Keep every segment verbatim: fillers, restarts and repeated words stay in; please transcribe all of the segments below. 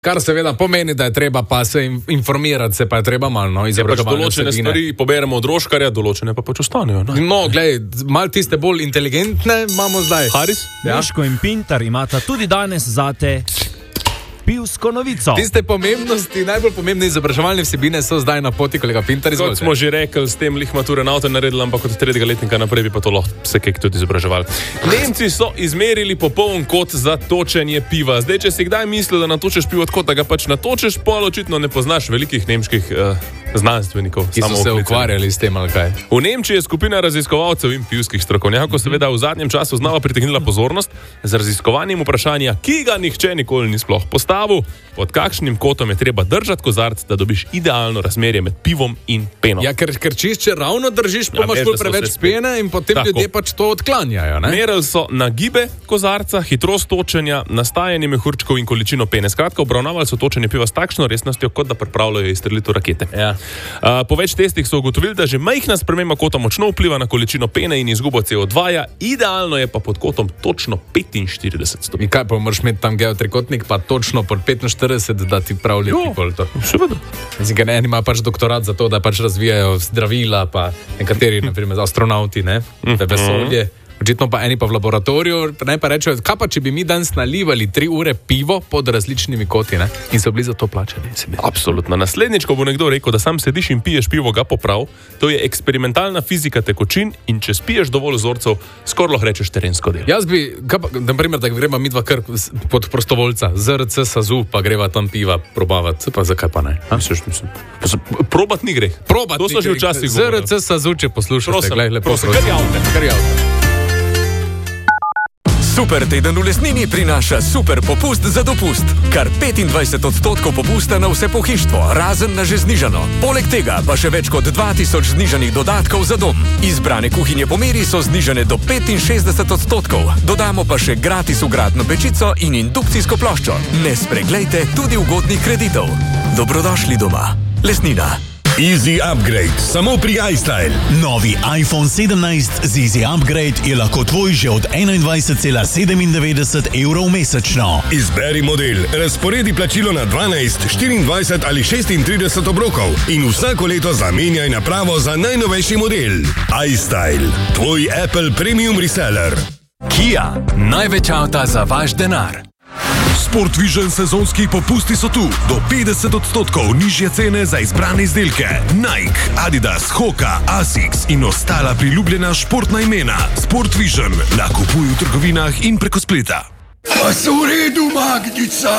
Kar seveda pomeni, da je treba pa se informirati, se pa je treba malo no, izobraževati. Pač določene vsebine. Stvari poberemo od roškarja, določene pa pač ostanejo. No, no glej, malo tiste bolj inteligentne imamo zdaj. Haris? Ja. Miško in Pintar imata tudi danes zate pivsko novico. Tiste pomembnosti, najbolj pomembne izobraževalne vsebine so zdaj na poti, kolega Pintar, izvolite. Kot smo že rekli, s tem lih mature na avto naredili, ampak od tretjega letnika naprej bi pa to lahko se kek tudi izobraževali. Nemci so izmerili popoln kot za točenje piva. Zdaj, če si kdaj mislil, da natočeš pivo tako, da ga pač natočeš, pol očitno ne poznaš velikih nemških uh, znanstvenikov. Ki so se ukvarjali s tem, ali kaj? V Nemčiji je skupina raziskovalcev in pivskih strokovnjakov seveda v zadnjem času znova pritegnila pozornost z raziskovanjem vprašanja, ki ga nihče nikoli ni sploh postavil, pod kakšnim kotom je treba držati kozarc, da dobiš idealno razmerje med pivom in peno. Ja, ker, ker čišče ravno držiš, pa ja, imaš bolj preveč pene in potem tako. Ljudje pač to odklanjajo. Ne? Merili so nagibe kozarca, hitrost točenja, nastajanje mehurčkov in količino pene. Skratka, obravnavali so točenje piva s takšno resnostjo, kot da pripravljajo izstrelitev rakete. Ja. Uh, po več testih so ugotovili, da že majhna sprememba kota močno vpliva na količino pene in izgubo C O dva, idealno je pa pod kotom točno petinštirideset stopinj. In kaj pa moraš imeti tam geotrikotnik, pa točno pod petinštirideset, da ti prav leti pol to? Seveda. Mislim, ker eni ima pač doktorat za to, da pač razvijajo zdravila, pa nekateri, na primer, astronauti, ne, v vesolje. Očitno pa eni pa v laboratoriju, ne pa rečejo, kaj pa, če bi mi danes nalivali tri ure pivo pod različnimi koti, ne? In so bili za to plačani. Absolutno. Naslednjič, ko bo nekdo rekel, da sam sediš in piješ pivo, ga poprav, to je eksperimentalna fizika tekočin in če spiješ dovolj vzorcev, skoraj lahko rečeš terensko delo. Jaz bi, pa, na primer, da greva mi dva kar pod prostovoljca, Z R C Sazu, pa greva tam piva probavati, pa zakaj pa ne? Misliš, mislim. Probat ni greh. Probat to so že včasih Z R C Sazu, če poslušate, glej, lepo prosim. Kar javte, kar javte. Super teden v Lesnini prinaša super popust za dopust. Kar petindvajset odstotkov popusta na vse pohištvo, razen na že znižano. Poleg tega pa še več kot dva tisoč znižanih dodatkov za dom. Izbrane kuhinje po meri so znižane do petinšestdeset odstotkov. Dodamo pa še gratis vgradno pečico in indukcijsko ploščo. Ne spreglejte tudi ugodnih kreditov. Dobrodošli doma. Lesnina. Easy Upgrade, samo pri iStyle. Novi iPhone sedemnajst z Easy Upgrade je lahko tvoj že od enaindvajset cela sedemindevetdeset evrov mesečno. Izberi model, razporedi plačilo na dvanajst, štiriindvajset ali šestintrideset obrokov in vsako leto zamenjaj napravo za najnovejši model. iStyle, tvoj Apple Premium Reseller. Kia, največ avta za vaš denar. Sportvision sezonski popusti so tu. Do petdeset odstotkov nižje cene za izbrane izdelke. Nike, Adidas, Hoka, Asics in ostala priljubljena športna imena. Sportvision nakupuj v trgovinah in preko spleta. Pa so v redu, Magdica.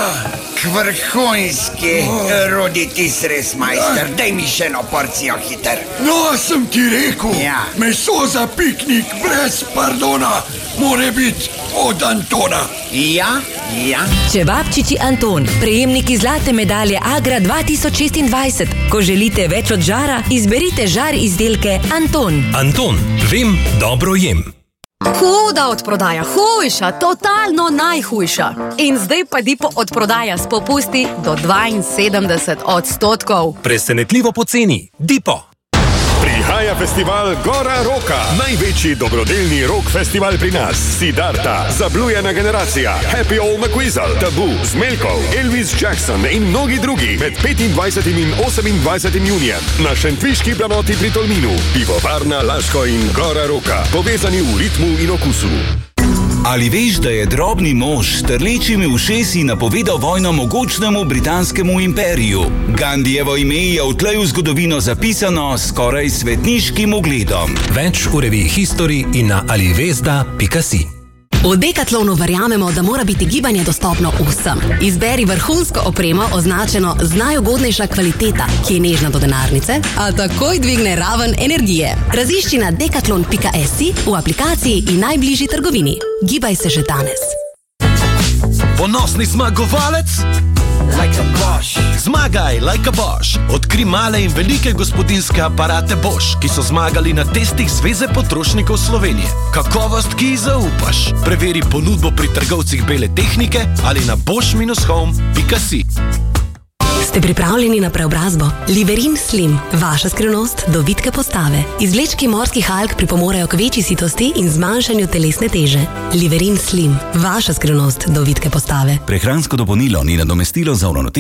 Vrhunski, oh. Roditi res, majster. Daj mi še eno porcijo hiter. No, sem ti rekel, ja. Meso za piknik brez pardona more biti od Antona. Ja, ja. Čevapčiči Anton, prejemniki zlate medalje Agra dva tisoč šestindvajset. Ko želite več od žara, izberite žar izdelke Anton. Anton, vem, dobro jem. Huda odprodaja, hujša, totalno najhujša. In zdaj pa Dipo odprodaja s popusti do dvainsedemdeset odstotkov. Presenetljivo poceni. Dipo. Prihaja festival Gora Roka, največji dobrodelni rock festival pri nas. Siddharta, Zablujena generacija, Happy Old McWeasel, Tabu, Zmelkov, Elvis Jackson in mnogi drugi med petindvajsetim in osemindvajsetim junijem na šentviški planoti pri Tolminu. Pivovarna Laško in Gora Roka, povezani v ritmu in okusu. Ali veš, da je drobni mož s trlečimi ušesi napovedal vojno mogočnemu britanskemu imperiju? Gandijevo ime je vtlej v zgodovino zapisano skoraj svetniškim ugledom. Več v reviji History in na alivezda pika si. V Decathlonu verjamemo, da mora biti gibanje dostopno vsem. Izberi vrhunsko opremo, označeno z najugodnejša kvaliteta, ki je nežna do denarnice, a takoj dvigne raven energije. Razišči na decathlon pika si v aplikaciji in najbližji trgovini. Gibaj se že danes. Ponosni zmagovalec? Like a Bosch. Zmagaj like a Bosch. Odkri male in velike gospodinjske aparate Bosch, ki so zmagali na testih Zveze potrošnikov Slovenije. Kakovost, ki ji zaupaš. Preveri ponudbo pri trgovcih bele tehnike ali na bosch dash home pika si. Ste pripravljeni na preobrazbo? Liverin Slim, vaša skrivnost do vitke postave. Izvlečki morskih alg pripomorejo k večji sitosti in zmanjšanju telesne teže. Liverin Slim, vaša skrivnost do vitke postave. Prehransko dopolnilo ni nadomestilo za uravnoteženje